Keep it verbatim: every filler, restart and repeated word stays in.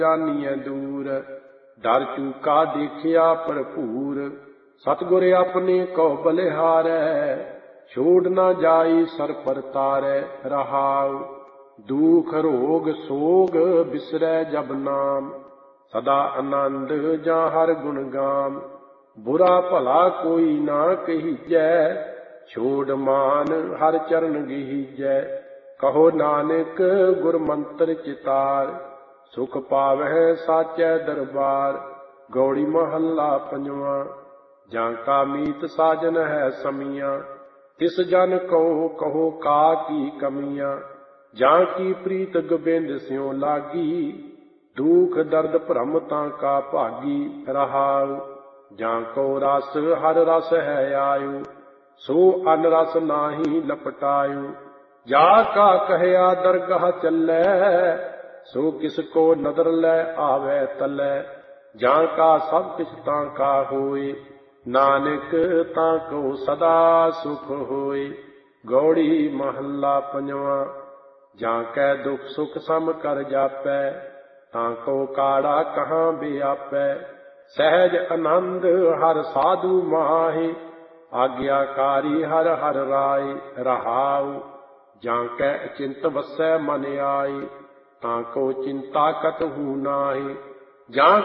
ਜਾਨੀਐ ਦੂਰ। ਡਰ ਚੂਕਾ ਦੇਖਿਆ ਭਰਪੂਰ, ਸਤਿਗੁਰ ਆਪਣੇ ਕਉ ਬਲਿਹਾਰੈ। ਛੋੜ ਨਾ ਜਾਈ ਸਰ ਪਰ ਤਾਰੈ ਰਹਾਉ। ਦੁਖ ਰੋਗ ਸੋਗ ਬਿਸਰੈ ਜਬ ਨਾਮ, ਸਦਾ ਆਨੰਦ ਜਾਂ ਹਰ ਗੁਣ ਗਾਮ। ਬੁਰਾ ਭਲਾ ਕੋਈ ਨਾ ਕਹੀਜੈ, ਛੋੜ ਮਾਨ ਹਰ ਚਰਨ ਗੀਜੈ। ਕਹੋ ਨਾਨਕ ਗੁਰ ਮੰਤਰ ਚਿਤਾਰ, ਸੁਖ ਪਾਵਹਿ ਸਾਚੈ ਦਰਬਾਰ। ਗੌੜੀ ਮਹੱਲਾ ਪੰਜਵਾਂ। ਜਾਂ ਕਾ ਮੀਤ ਸਾਜਨ ਹੈ ਸਮੀਆਂ, ਤਿਸ ਜਨ ਕਉ ਕਹੋ ਕਾ ਕੀ ਕਮੀਆਂ। ਜਾਂ ਕੀ ਪ੍ਰੀਤ ਗੋਬਿੰਦ ਸਿਉ ਲਾਗੀ, ਦੁਖ ਦਰਦ ਭਰਮ ਤਾਂ ਕਾ ਭਾਗੀ ਰਹਾਉ। ਜਾਂ ਕੋ ਰਸ ਹਰ ਰਸ ਹੈ ਆਯੂ, ਸੋ ਅਨ ਰਸ ਨਾਹੀ ਲਪਟਾਯੂ। ਜਾ ਕਾ ਕਹਿਆ ਦਰਗਾਹ ਚੱਲੈ, ਸੋ ਕਿਸ ਕੋ ਨਦਰ ਲੈ ਆਵੈ ਤਲੈ। ਜਾਂ ਕਾ ਸਭ ਕਿਛ ਤਾਂ ਕਾ ਹੋਏ, ਨਾਨਕ ਤਾਂ ਕੋ ਸਦਾ ਸੁਖ ਹੋਏ। ਗੌੜੀ ਮਹੱਲਾ ਪੰਜਵਾਂ। ਜਾਂ ਕੈ ਦੁਖ ਸੁਖ ਸਮ ਕਰ ਜਾਪੈ, ਤਾਂ ਕੋ ਕਾੜਾ ਕਹਾਂ ਬਿਆਪੈ। ਸਹਿਜ ਆਨੰਦ ਹਰ ਸਾਧੂ ਮਾਹੇ, ਆਗਿਆਕਾਰੀ ਹਰ ਹਰ ਰਾਏ ਰਹਾਉ। ਜਾਂ ਕੈ ਅਚਿੰਤ ਵਸੈ ਮਨ ਆਏ, ਤਾਂ ਕੋ ਚਿੰਤਾ ਕਤਹੂ ਨਾਹੀ। ਜਾਂ